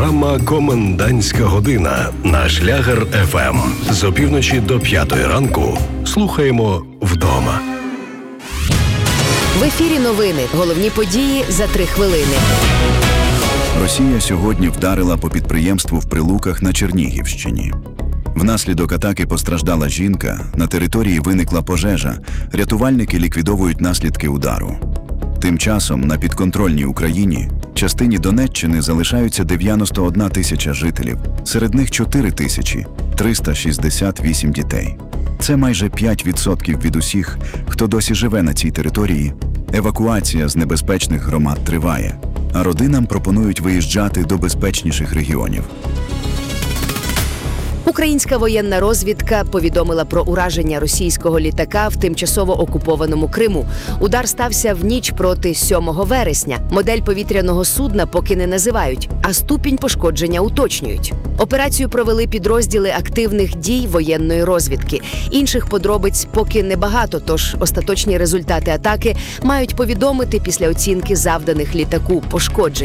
Програма «Комендантська година» на Шлягер ФМ. З опівночі до 5 ранку слухаємо вдома. В ефірі новини. Головні події за 3 хвилини. Росія сьогодні вдарила по підприємству в Прилуках на Чернігівщині. Внаслідок атаки постраждала жінка, на території виникла пожежа, рятувальники ліквідовують наслідки удару. Тим часом на підконтрольній Україні частині Донеччини залишаються 91 тисяча жителів, серед них 4368 дітей. Це майже 5% від усіх, хто досі живе на цій території. Евакуація з небезпечних громад триває, а родинам пропонують виїжджати до безпечніших регіонів. Українська воєнна розвідка повідомила про ураження російського літака в тимчасово окупованому Криму. Удар стався в ніч проти 7 вересня. Модель повітряного судна поки не називають, а ступінь пошкодження уточнюють. Операцію провели підрозділи активних дій воєнної розвідки. Інших подробиць поки небагато, тож остаточні результати атаки мають повідомити після оцінки завданих літаку пошкоджень.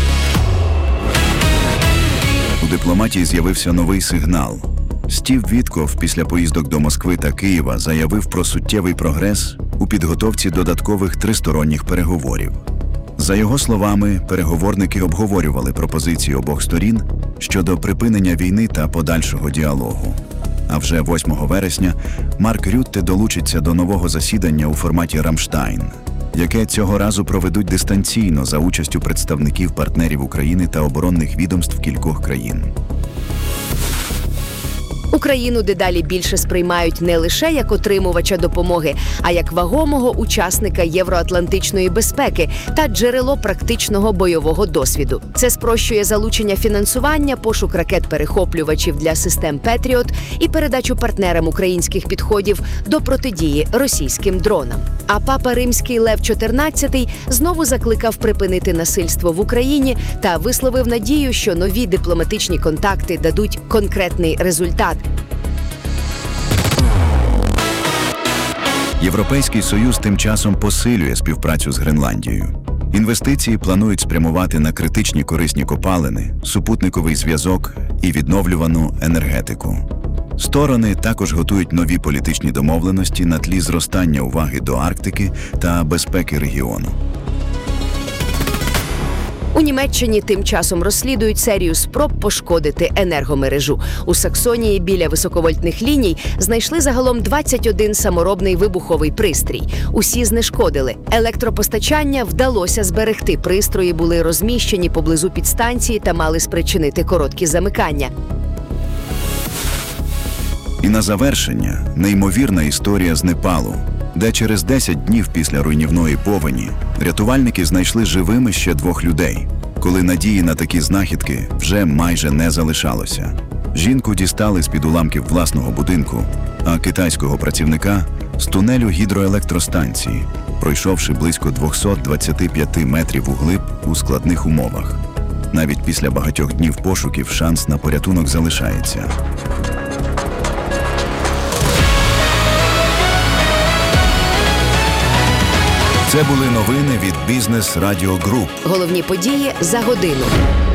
У дипломатії з'явився новий сигнал. Стів Вітков після поїздок до Москви та Києва заявив про суттєвий прогрес у підготовці додаткових тристоронніх переговорів. За його словами, переговорники обговорювали пропозиції обох сторін щодо припинення війни та подальшого діалогу. А вже 8 вересня Марк Рютте долучиться до нового засідання у форматі «Рамштайн», яке цього разу проведуть дистанційно за участю представників партнерів України та оборонних відомств кількох країн. Україну дедалі більше сприймають не лише як отримувача допомоги, а як вагомого учасника євроатлантичної безпеки та джерело практичного бойового досвіду. Це спрощує залучення фінансування, пошук ракет-перехоплювачів для систем «Петріот» і передачу партнерам українських підходів до протидії російським дронам. А папа Римський Лев XIV знову закликав припинити насильство в Україні та висловив надію, що нові дипломатичні контакти дадуть конкретний результат. Європейський Союз тим часом посилює співпрацю з Гренландією. Інвестиції планують спрямувати на критичні корисні копалини, супутниковий зв'язок і відновлювану енергетику. Сторони також готують нові політичні домовленості на тлі зростання уваги до Арктики та безпеки регіону. У Німеччині тим часом розслідують серію спроб пошкодити енергомережу. У Саксонії біля високовольтних ліній знайшли загалом 21 саморобний вибуховий пристрій. Усі знешкодили. Електропостачання вдалося зберегти. Пристрої були розміщені поблизу підстанції та мали спричинити короткі замикання. І на завершення – неймовірна історія з Непалу, де через 10 днів після руйнівної повені рятувальники знайшли живими ще 2 людей, коли надії на такі знахідки вже майже не залишалося. Жінку дістали з-під уламків власного будинку, а китайського працівника – з тунелю гідроелектростанції, пройшовши близько 225 метрів углиб у складних умовах. Навіть після багатьох днів пошуків шанс на порятунок залишається. Це були новини від Бізнес Радіо Груп. Головні події за годину.